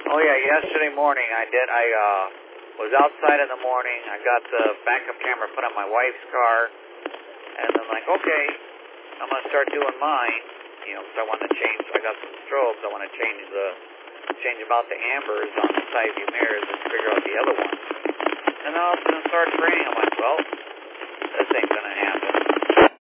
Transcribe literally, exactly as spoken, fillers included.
Oh, yeah, yesterday morning I did. I uh, was outside in the morning. I got the backup camera put on my wife's car. And I'm like, okay, I'm going to start doing mine. You know, because I want to change. I got some strobes. I want to change the, change about the ambers on the side view mirrors and figure out the other ones. And then all of a sudden it started raining. I'm like, well,